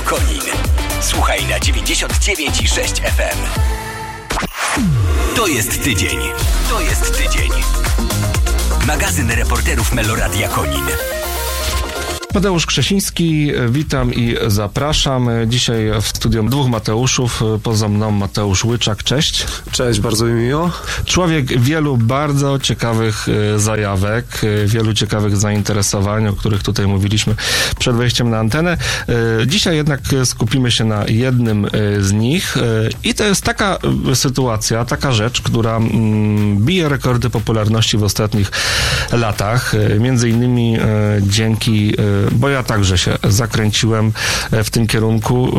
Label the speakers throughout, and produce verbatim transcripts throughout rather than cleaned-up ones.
Speaker 1: Konin. Słuchaj na dziewięćdziesiąt dziewięć i sześć F M. To jest tydzień. To jest tydzień. Magazyn reporterów Meloradia Konin.
Speaker 2: Mateusz Krzesiński, witam i zapraszam. Dzisiaj w studium dwóch Mateuszów, poza mną Mateusz Łyczak, cześć.
Speaker 3: Cześć, bardzo mi miło.
Speaker 2: Człowiek wielu bardzo ciekawych zajawek, wielu ciekawych zainteresowań, o których tutaj mówiliśmy przed wejściem na antenę. Dzisiaj jednak skupimy się na jednym z nich i to jest taka sytuacja, taka rzecz, która bije rekordy popularności w ostatnich latach. Między innymi dzięki bo ja także się zakręciłem w tym kierunku,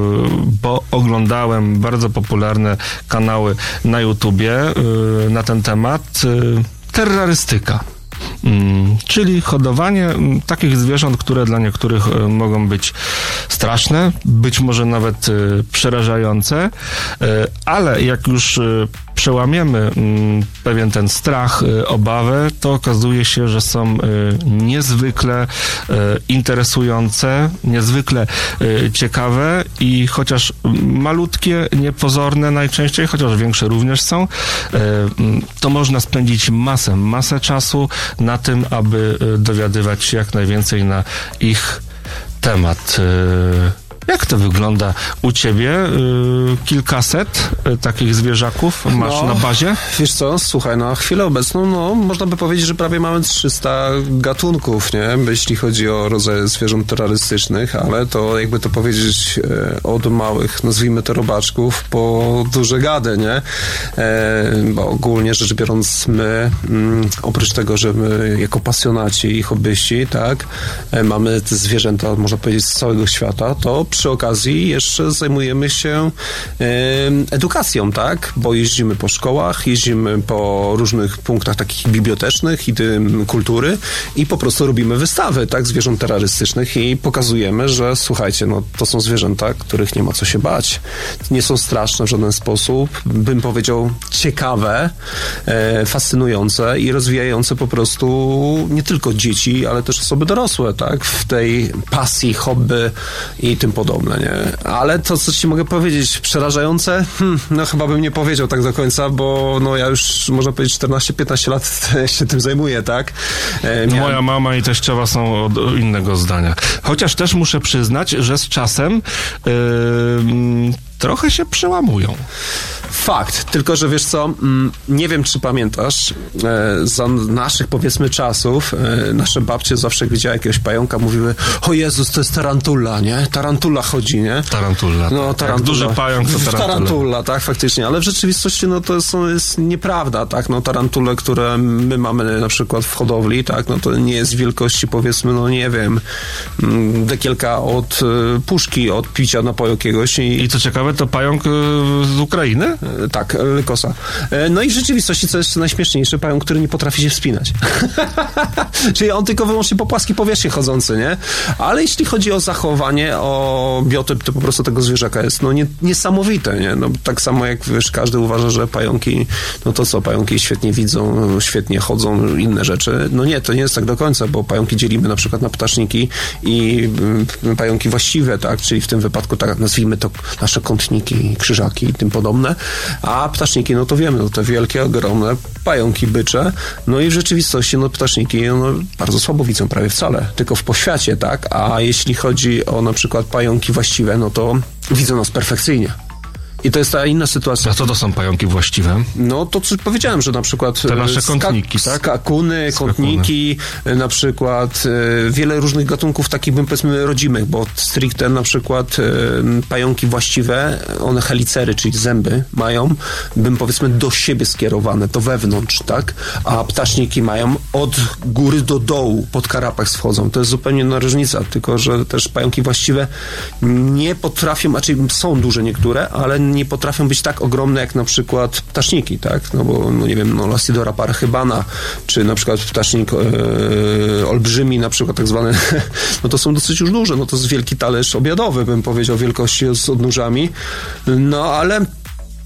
Speaker 2: bo oglądałem bardzo popularne kanały na YouTubie na ten temat. Terrorystyka. Czyli hodowanie takich zwierząt, które dla niektórych mogą być straszne, być może nawet przerażające, ale jak już przełamiemy pewien ten strach, obawę, to okazuje się, że są niezwykle interesujące, niezwykle ciekawe i chociaż malutkie, niepozorne najczęściej, chociaż większe również są, to można spędzić masę, masę czasu na tym, aby dowiadywać się jak najwięcej na ich temat. Jak to wygląda u ciebie? Kilkaset takich zwierzaków masz no, na bazie?
Speaker 3: Wiesz co, słuchaj, na chwilę obecną, no, można by powiedzieć, że prawie mamy trzysta gatunków, nie? Jeśli chodzi o rodzaje zwierząt terrorystycznych, ale to jakby to powiedzieć od małych, nazwijmy to robaczków, po duże gady, nie? E, bo ogólnie rzecz biorąc my, mm, oprócz tego, że my jako pasjonaci i hobbyści, tak, e, mamy te zwierzęta, można powiedzieć, z całego świata, to przy okazji jeszcze zajmujemy się e, edukacją, tak? Bo jeździmy po szkołach, jeździmy po różnych punktach takich bibliotecznych i tym kultury i po prostu robimy wystawy, tak? Zwierząt terrorystycznych i pokazujemy, że słuchajcie, no to są zwierzęta, których nie ma co się bać. Nie są straszne w żaden sposób. Bym powiedział ciekawe, e, fascynujące i rozwijające po prostu nie tylko dzieci, ale też osoby dorosłe, tak? W tej pasji, hobby i tym podobne. Nie? Ale to, co ci mogę powiedzieć, przerażające, hmm, no chyba bym nie powiedział tak do końca, bo no ja już, można powiedzieć, czternaście piętnaście lat się tym zajmuję, tak? E, miałem...
Speaker 2: Moja mama i teściowa są od innego zdania. Chociaż też muszę przyznać, że z czasem yy, trochę się przełamują.
Speaker 3: Fakt, tylko że wiesz co, nie wiem, czy pamiętasz, e, za naszych, powiedzmy, czasów e, nasze babcie zawsze jak widziały jakiegoś pająka, mówiły: o Jezus, to jest tarantula, nie? Tarantula chodzi, nie?
Speaker 2: Tarantula.
Speaker 3: No,
Speaker 2: tak.
Speaker 3: tarantula.
Speaker 2: Duży pająk to tarantula.
Speaker 3: Tarantula, tak, faktycznie, ale w rzeczywistości, no, to jest, jest nieprawda, tak? No, tarantule, które my mamy na przykład w hodowli, tak? No, to nie jest wielkości, powiedzmy, no, nie wiem, dekielka od y, puszki, od picia napoju jakiegoś. I,
Speaker 2: I co ciekawe, to pająk y, z Ukrainy?
Speaker 3: Tak, Lykosa. No i w rzeczywistości, co jest najśmieszniejsze, pająk, który nie potrafi się wspinać. Czyli on tylko wyłącznie po płaskiej powierzchni chodzący, nie? Ale jeśli chodzi o zachowanie, o biotyp, to po prostu tego zwierzaka jest no nie, niesamowite, nie? No, tak samo jak, wiesz, każdy uważa, że pająki, no to co, pająki świetnie widzą, świetnie chodzą, inne rzeczy. No nie, to nie jest tak do końca, bo pająki dzielimy na przykład na ptaszniki i y, pająki właściwe, tak? Czyli w tym wypadku, tak nazwijmy to, nasze kątniki, krzyżaki i tym podobne. A ptaszniki, no to wiemy, no te wielkie, ogromne pająki bycze, no i w rzeczywistości, no ptaszniki no, bardzo słabo widzą, prawie wcale, tylko w poświacie, tak? A jeśli chodzi o na przykład pająki właściwe, no to widzą nas perfekcyjnie. I to jest ta inna sytuacja.
Speaker 2: A co to są pająki właściwe?
Speaker 3: No to co powiedziałem, że na przykład
Speaker 2: te nasze
Speaker 3: ska-
Speaker 2: kątniki, tak?
Speaker 3: Skakuny, kątniki, na przykład y, wiele różnych gatunków takich, bym powiedzmy, rodzimych, bo stricte na przykład y, pająki właściwe, one helicery, czyli zęby mają, bym powiedzmy, do siebie skierowane, to wewnątrz, tak? A ptaszniki mają od góry do dołu, pod karapach schodzą. To jest zupełnie inna różnica, tylko że też pająki właściwe nie potrafią, znaczy są duże niektóre, ale nie potrafią być tak ogromne jak na przykład ptaszniki, tak? No bo, no nie wiem, no Lasidora parachybana, czy na przykład ptasznik e, olbrzymi, na przykład tak zwany, no to są dosyć już duże, no to jest wielki talerz obiadowy, bym powiedział, wielkości z odnóżami, no ale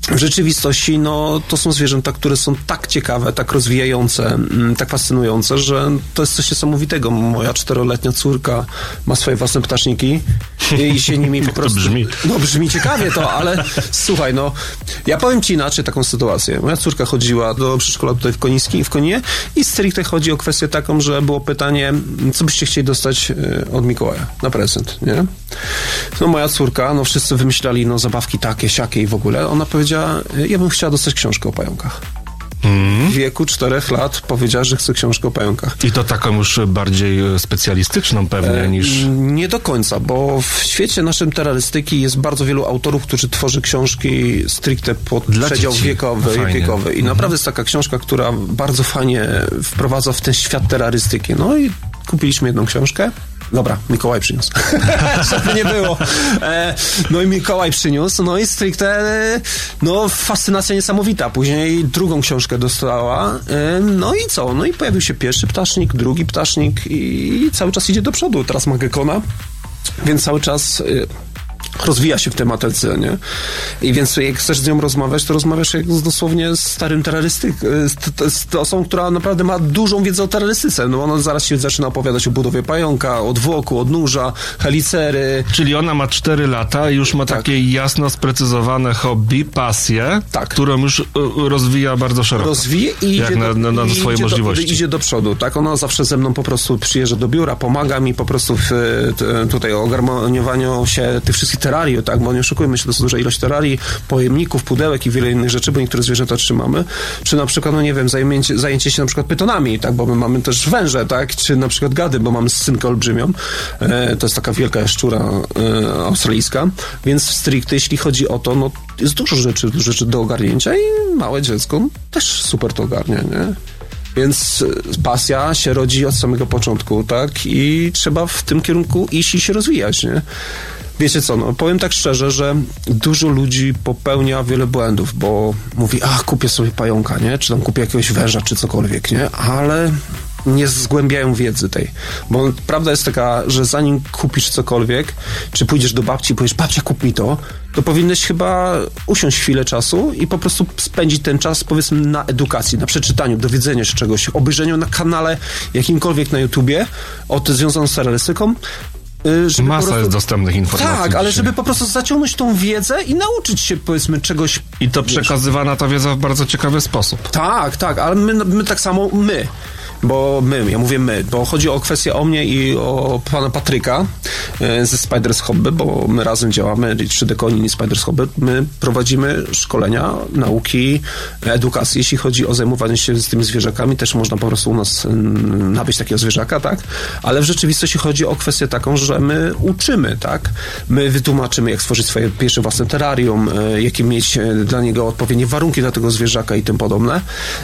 Speaker 3: w rzeczywistości, no, to są zwierzęta, które są tak ciekawe, tak rozwijające, tak fascynujące, że to jest coś niesamowitego. Moja czteroletnia córka ma swoje własne ptaszniki i się nimi po prostu...
Speaker 2: To brzmi.
Speaker 3: No, brzmi ciekawie to, ale słuchaj, no, ja powiem ci inaczej taką sytuację. Moja córka chodziła do przedszkola tutaj w Konińskim, w Koninie i stricte chodzi o kwestię taką, że było pytanie, co byście chcieli dostać od Mikołaja na prezent, nie? No, moja córka, no, wszyscy wymyślali, no, zabawki takie, siakie i w ogóle. Ona powiedziała, ja bym chciała dostać książkę o pająkach. Mm. W wieku czterech lat powiedziała, że chce książkę o pająkach.
Speaker 2: I to taką już bardziej specjalistyczną pewnie e, niż...
Speaker 3: Nie do końca, bo w świecie naszym terrorystyki jest bardzo wielu autorów, którzy tworzy książki stricte pod Dla przedział dzieci. wiekowy. No wiekowy. I mm. naprawdę jest taka książka, która bardzo fajnie wprowadza w ten świat terrorystyki. No i kupiliśmy jedną książkę. Dobra, Mikołaj przyniósł. Żeby nie było. E, no i Mikołaj przyniósł, no i stricte, e, no fascynacja niesamowita. Później drugą książkę dostała, e, no i co? No i pojawił się pierwszy ptasznik, drugi ptasznik i cały czas idzie do przodu. Teraz ma gekona, więc cały czas... E, rozwija się w tematyce, nie? I więc jak chcesz z nią rozmawiać, to rozmawiasz jak z, dosłownie z starym terrorystykiem, z, z osobą, która naprawdę ma dużą wiedzę o terrorystyce. No ona zaraz się zaczyna opowiadać o budowie pająka, odwłoku, odnóża, helicery.
Speaker 2: Czyli ona ma cztery lata i już ma tak. takie jasno sprecyzowane hobby, pasję, tak. którą już rozwija bardzo szeroko.
Speaker 3: Rozwija i
Speaker 2: jak
Speaker 3: idzie,
Speaker 2: na,
Speaker 3: do,
Speaker 2: na, na
Speaker 3: i
Speaker 2: swoje
Speaker 3: idzie,
Speaker 2: możliwości.
Speaker 3: Do, idzie do przodu, tak? Ona zawsze ze mną po prostu przyjeżdża do biura, pomaga mi po prostu w tutaj ogarmoniowaniu się tych wszystkich terariów, tak, bo nie oszukujmy się, to jest duża ilość terarii, pojemników, pudełek i wiele innych rzeczy, bo niektóre zwierzęta trzymamy, czy na przykład, no nie wiem, zajęcie, zajęcie się na przykład pytonami, tak, bo my mamy też węże, tak, czy na przykład gady, bo mamy scynkę olbrzymią, e, to jest taka wielka jaszczura e, australijska, więc stricte, jeśli chodzi o to, no jest dużo rzeczy, dużo rzeczy do ogarnięcia i małe dziecko też super to ogarnia, nie? Więc pasja się rodzi od samego początku, tak, i trzeba w tym kierunku iść i się rozwijać, nie? Wiecie co, no powiem tak szczerze, że dużo ludzi popełnia wiele błędów, bo mówi, a kupię sobie pająka, nie? Czy tam kupię jakiegoś węża, czy cokolwiek, nie? Ale nie zgłębiają wiedzy tej. Bo prawda jest taka, że zanim kupisz cokolwiek, czy pójdziesz do babci i powiesz, babcia, kup mi to, to powinieneś chyba usiąść chwilę czasu i po prostu spędzić ten czas, powiedzmy, na edukacji, na przeczytaniu, dowiedzeniu się czegoś, obejrzeniu na kanale jakimkolwiek na YouTubie, od związanym z terrorystyką.
Speaker 2: Żeby Masa prostu... jest dostępnych informacji.
Speaker 3: Tak, ale żeby po prostu zaciągnąć tą wiedzę i nauczyć się, powiedzmy, czegoś...
Speaker 2: I to przekazywana ta wiedza w bardzo ciekawy sposób.
Speaker 3: Tak, tak, ale my, my tak samo, my... Bo my, ja mówię my, bo chodzi o kwestię o mnie i o pana Patryka ze Spiders Hobby, bo my razem działamy, trzy D Konin i Spiders Hobby. My prowadzimy szkolenia, nauki, edukację, jeśli chodzi o zajmowanie się z tymi zwierzakami. Też można po prostu u nas nabyć takiego zwierzaka, tak? Ale w rzeczywistości chodzi o kwestię taką, że my uczymy, tak? My wytłumaczymy, jak stworzyć swoje pierwsze własne terrarium, jakie mieć dla niego odpowiednie warunki dla tego zwierzaka i tym podobne.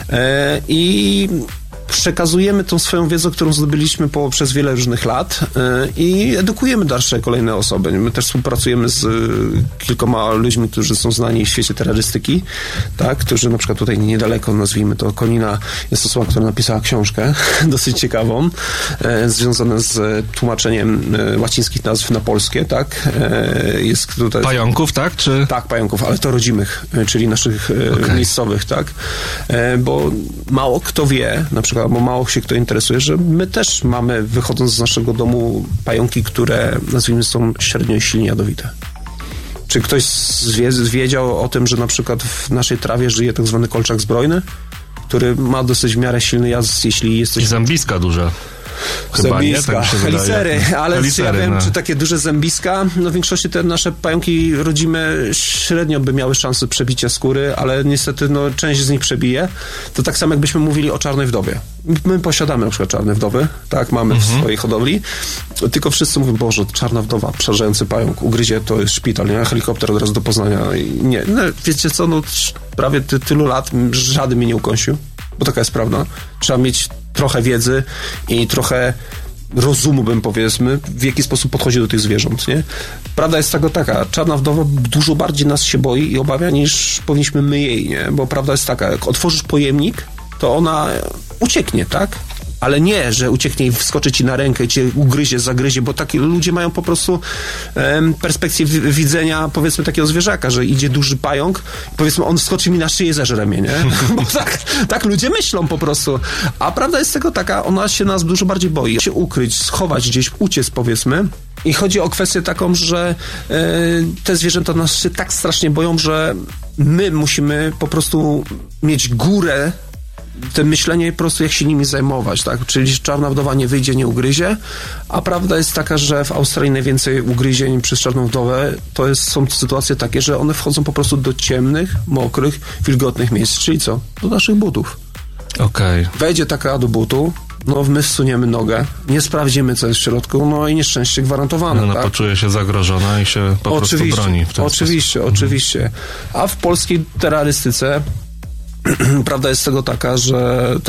Speaker 3: I przekazujemy tą swoją wiedzę, którą zdobyliśmy po, przez wiele różnych lat yy, i edukujemy dalsze kolejne osoby. My też współpracujemy z y, kilkoma ludźmi, którzy są znani w świecie terrorystyki, tak, którzy na przykład tutaj niedaleko, nazwijmy to Konina, jest osoba, która napisała książkę dosyć ciekawą, y, związaną z tłumaczeniem y, łacińskich nazw na polskie, tak. Y, jest tutaj...
Speaker 2: Pająków, tak? Czy...
Speaker 3: Tak, pająków, ale to rodzimych, y, czyli naszych y, okay. miejscowych, tak. Y, bo mało kto wie, na przykład bo mało się kto interesuje, że my też mamy, wychodząc z naszego domu, pająki, które, nazwijmy, są średnio silnie jadowite. Czy ktoś zwie, wiedział o tym, że na przykład w naszej trawie żyje tak zwany kolczak zbrojny, który ma dosyć w miarę silny jazd, jeśli jesteś...
Speaker 2: I zębiska duże. Chyba
Speaker 3: zębiska,
Speaker 2: nie, tak
Speaker 3: helicery, ale
Speaker 2: helicery,
Speaker 3: czy ja wiem,
Speaker 2: no.
Speaker 3: czy takie duże zębiska, no w większości te nasze pająki rodzime średnio by miały szansę przebicia skóry, ale niestety no, część z nich przebije. To tak samo jakbyśmy mówili o czarnej wdowie. My posiadamy na przykład czarne wdowy, tak, mamy mhm. w swojej hodowli, tylko wszyscy mówią, Boże, czarna wdowa, przerażający pająk, ugryzie, to jest szpital, nie? Helikopter od razu do Poznania. Nie, no, wiecie co, no prawie ty, tylu lat żaden mnie nie ukąsił, bo taka jest prawda. Trzeba mieć trochę wiedzy i trochę rozumu, bym powiedzmy, w jaki sposób podchodzi do tych zwierząt, nie? Prawda jest tego taka, czarna wdowa dużo bardziej nas się boi i obawia, niż powinniśmy my jej, nie? Bo prawda jest taka, jak otworzysz pojemnik, to ona ucieknie, tak? ale nie, że ucieknie i wskoczy ci na rękę i cię ugryzie, zagryzie, bo takie ludzie mają po prostu em, perspektyw widzenia, powiedzmy, takiego zwierzaka, że idzie duży pająk, powiedzmy, on skoczy mi na szyję, zeżre mnie, nie? Bo tak, tak ludzie myślą po prostu. A prawda jest tego taka, ona się nas dużo bardziej boi. Się ukryć, schować gdzieś, uciec, powiedzmy. I chodzi o kwestię taką, że e, te zwierzęta nas się tak strasznie boją, że my musimy po prostu mieć górę, to myślenie po prostu jak się nimi zajmować, tak? Czyli czarna wdowa nie wyjdzie, nie ugryzie, a prawda jest taka, że w Australii najwięcej ugryzień przez czarną wdowę to jest, są sytuacje takie, że one wchodzą po prostu do ciemnych, mokrych, wilgotnych miejsc, czyli co? Do naszych butów.
Speaker 2: Okej. Okay.
Speaker 3: Wejdzie taka do butu, no my wsuniemy nogę, nie sprawdzimy, co jest w środku, no i nieszczęście gwarantowane.
Speaker 2: Ona
Speaker 3: tak?
Speaker 2: poczuje się zagrożona i się po
Speaker 3: oczywiście,
Speaker 2: prostu broni w ten
Speaker 3: Oczywiście,
Speaker 2: sposób.
Speaker 3: oczywiście. A w polskiej terrorystyce prawda jest tego taka, że